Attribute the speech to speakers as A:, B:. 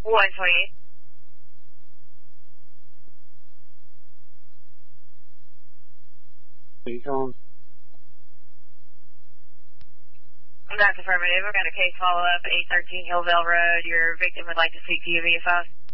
A: 128.
B: You calling?
A: That's affirmative. We're going to case follow-up, 813 Hillvale Road. Your victim would like to speak to you via phone.